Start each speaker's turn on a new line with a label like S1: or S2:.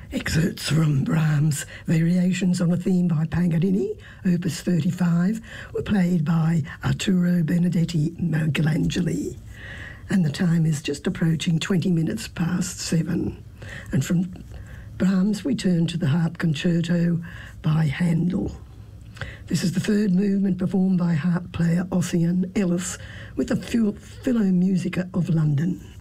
S1: Excerpts from Brahms' Variations on a Theme by Paganini, Opus 35, were played by Arturo Benedetti Michelangeli. And the time is just approaching 20 minutes past 7. And from Brahms, we turn to the Harp Concerto by Handel. This is the third movement performed by harp player Ossian Ellis with the Philharmonic of London.